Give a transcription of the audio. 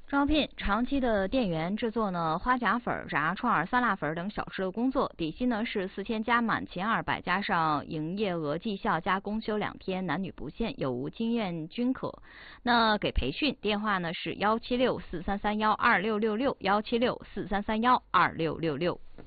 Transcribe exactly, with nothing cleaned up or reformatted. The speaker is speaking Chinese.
招聘长期的店员，制作呢花甲粉、炸串儿、酸辣粉等小吃的工作，底薪呢是四千加满前二百，加上营业额绩效加公休两天，男女不限，有无经验均可。那给培训电话呢是幺七六四三三幺二六六六，幺七六四三三幺二六六六。